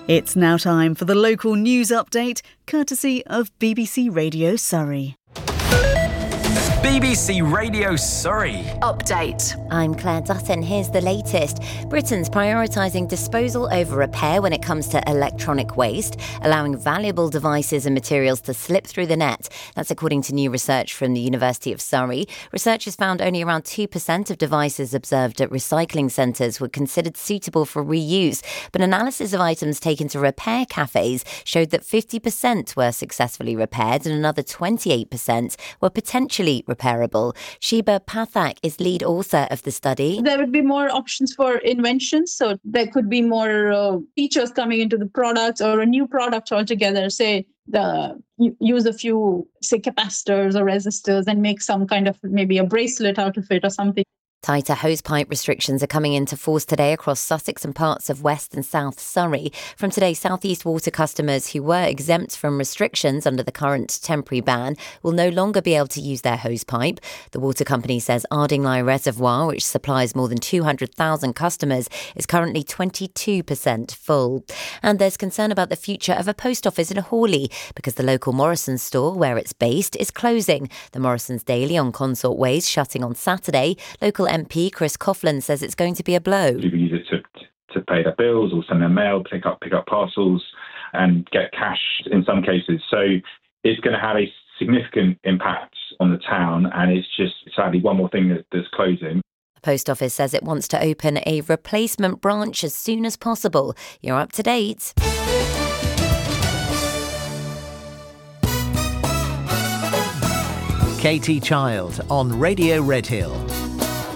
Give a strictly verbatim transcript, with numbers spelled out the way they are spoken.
It's now time for the local news update, courtesy of B B C Radio Surrey. B B C Radio Surrey. Update. I'm Claire Dutton. Here's the latest. Britain's prioritising disposal over repair when it comes to electronic waste, allowing valuable devices and materials to slip through the net. That's according to new research from the University of Surrey. Researchers found only around two percent of devices observed at recycling centres were considered suitable for reuse. But analysis of items taken to repair cafes showed that fifty percent were successfully repaired and another twenty-eight percent were potentially repairable. Sheba Pathak is lead author of the study. There would be more options for inventions. So there could be more uh, features coming into the products or a new product altogether. Say, the use a few, say, capacitors or resistors and make some kind of maybe a bracelet out of it or something. Tighter hosepipe restrictions are coming into force today across Sussex and parts of West and South Surrey. From today, South East Water customers who were exempt from restrictions under the current temporary ban will no longer be able to use their hosepipe. The water company says Ardingly Reservoir, which supplies more than two hundred thousand customers, is currently twenty-two percent full. And there's concern about the future of a post office in Hawley because the local Morrisons store, where it's based, is closing. The Morrisons Daily on Consort Way is shutting on Saturday. Local M P Chris Coughlin says it's going to be a blow. People use it to to pay their bills or send their mail, pick up pick up parcels and get cash in some cases. So it's going to have a significant impact on the town, and it's just sadly one more thing that, that's closing. The post office says it wants to open a replacement branch as soon as possible. You're up to date. Katie Child on Radio Redhill.